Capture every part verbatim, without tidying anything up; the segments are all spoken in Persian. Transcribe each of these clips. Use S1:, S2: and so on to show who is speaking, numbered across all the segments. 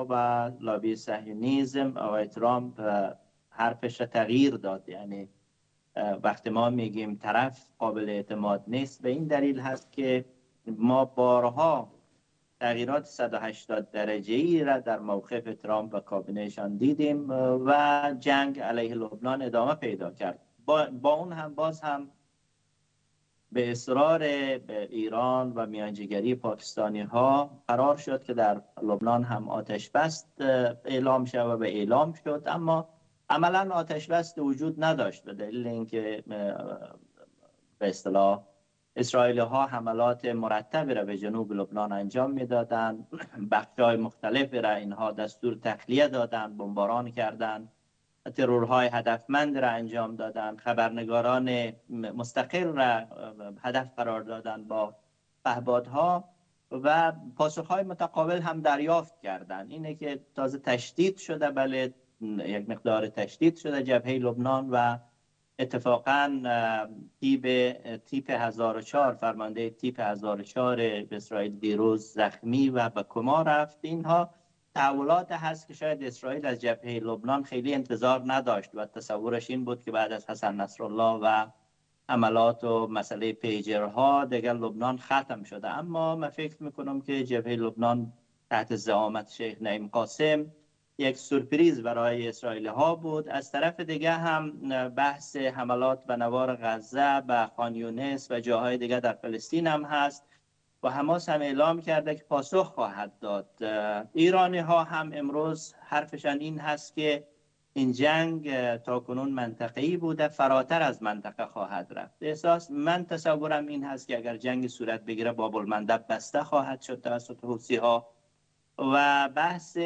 S1: ها و لابی صهیونیسم آقای ترامپ حرفش را تغییر داد. یعنی وقتی ما میگیم طرف قابل اعتماد نیست به این دلیل هست که ما بارها تغییرات صد و هشتاد درجه‌ای را در موقف ترامپ و کابینه‌شان دیدیم و جنگ علیه لبنان ادامه پیدا کرد. با, با اون هم باز هم به اصرار به ایران و میانجیگری پاکستانی ها قرار شد که در لبنان هم آتش بس اعلام شد و به اعلام شد، اما عملا آتش بس وجود نداشت به دلیل اینکه به اصطلاح اسرائیلی ها حملات مرتبی را به جنوب لبنان انجام میدادند. بخش‌های مختلفی را اینها دستور تخلیه دادند، بمباران کردند، ترورهای هدفمند را انجام دادند، خبرنگاران مستقل را هدف قرار دادند با پهپادها و پاسخهای متقابل هم دریافت کردند. اینه که تازه تشدید شده، بله یک مقدار تشدید شده جبهه لبنان و اتفاقاً تیپ تیپ هزار و چهار فرمانده تیپ هزار و چهار به اسرائیل دیروز زخمی و به کما رفت. اینها تحولات هست که شاید اسرائیل از جبهه لبنان خیلی انتظار نداشت و تصورش این بود که بعد از حسن نصرالله و حملات و مسئله پیجرها دیگر لبنان ختم شده. اما من فکر میکنم که جبهه لبنان تحت زعامت شیخ نعیم قاسم یک سورپریز برای اسرائیلی ها بود. از طرف دیگه هم بحث حملات به نوار غزه، به خان یونس و جاهای دیگه در فلسطین هم هست و حماس هم اعلام کرده که پاسخ خواهد داد. ایرانی ها هم امروز حرفشان این هست که این جنگ تا کنون منطقه‌ای بوده، فراتر از منطقه خواهد رفت. احساس من تصورم این هست که اگر جنگ صورت بگیره باب المندب بسته خواهد شد توسط حوثی ها و بحث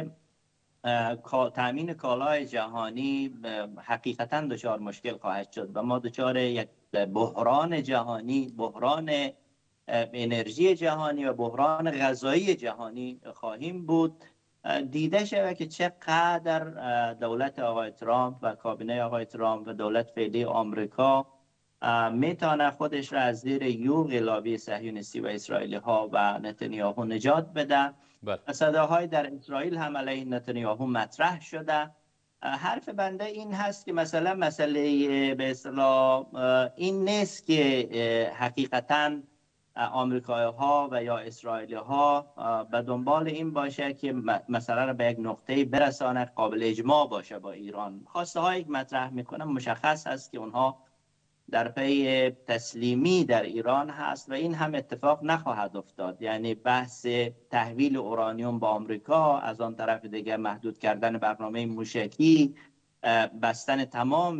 S1: تامین کالای جهانی حقیقتا دچار مشکل خواهد شد و ما دچار یک بحران جهانی، بحران انرژی جهانی و بحران غذایی جهانی خواهیم بود. دیده شده که چقدر دولت آقای ترامپ و کابینه آقای ترامپ و دولت فعلی آمریکا میتونه خودش را از زیر یوغ لابی صهیونیستی و اسرائیلی ها و نتانیاهو نجات بده. صداهای در اسرائیل هم علیه نتانیاهو مطرح شده. حرف بنده این هست که مثلا مسئله به اصطلاح این نیست که حقیقتاً آمریکایی ها و یا اسرائیلی ها به دنبال این باشه که مسئله را به یک نقطه برسانه قابل اجماع باشه با ایران. خواسته هایی که مطرح میکنن مشخص است که اونها در پی تسلیمی در ایران هست و این هم اتفاق نخواهد افتاد. یعنی بحث تحویل اورانیوم با آمریکا، از آن طرف دیگه محدود کردن برنامه موشکی، بستن تمام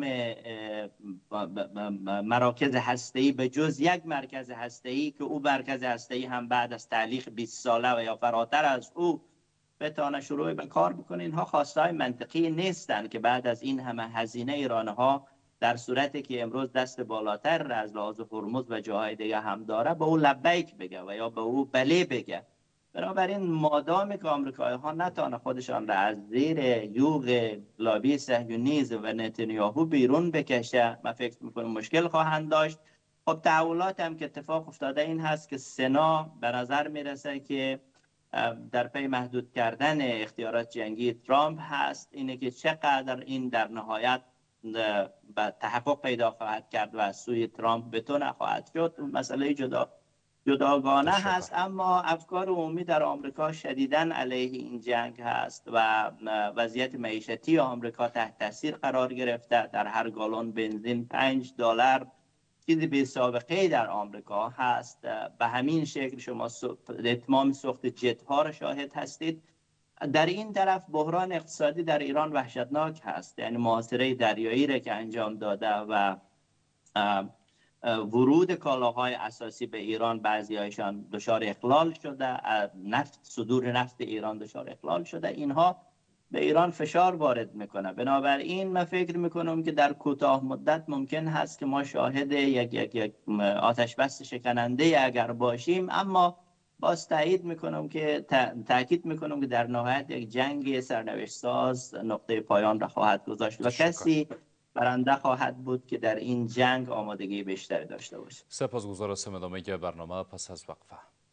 S1: مراکز هسته‌ای به جز یک مرکز هسته‌ای که او مرکز هسته‌ای هم بعد از تعلیق بیست ساله و یا فراتر از او بتونه شروع به کار بکنه. اینها خواستهای منطقی نیستند که بعد از این همه هزینه ایرانها در صورتی که امروز دست بالاتر از لحاظ هرمز و جاهای دیگه هم داره به او لبیک بگه و یا به او بله بگه. بنابراین مادامی که آمریکایی ها نتانه خودشان را از زیر یوغ لابی صهیونیسم و نتانیاهو بیرون بکشه، من فکر میکنم مشکل خواهند داشت. خب تحولات هم که اتفاق افتاده این هست که سنا به نظر میرسه که در پی محدود کردن اختیارات جنگی ترامپ هست. اینه که چقدر این در نهایت به تحقق پیدا خواهد کرد و از سوی ترامپ بتونه خواهد شد مسئله جدا جداگانه هست. اما افکار عمومی در آمریکا شدیداً علیه این جنگ هست و وضعیت معیشتی آمریکا تحت تاثیر قرار گرفته. در هر گالون بنزین پنج دلار چیزی بی سابقه در آمریکا هست. به همین شکل شما اتمام سوخت جت ها را شاهد هستید. در این طرف بحران اقتصادی در ایران وحشتناک هست. یعنی محاصره دریایی را که انجام داده و ورود کالاهای اساسی به ایران بعضی هایشان دچار اخلال شده، نفت صدور نفت ایران دچار اخلال شده، اینها به ایران فشار وارد میکنه. بنابراین من فکر میکنم که در کوتاه مدت ممکن هست که ما شاهد یک یک یک آتش بس شکننده اگر باشیم، اما باز تایید میکنم که تاکید میکنم که در نهایت یک جنگ سرنوشت ساز نقطه پایان را خواهد گذاشت و کسی برنده خواهد بود که در این جنگ آمادگی بیشتری داشته باشه.
S2: سپاسگزارم. ادامه برنامه پس از وقفه.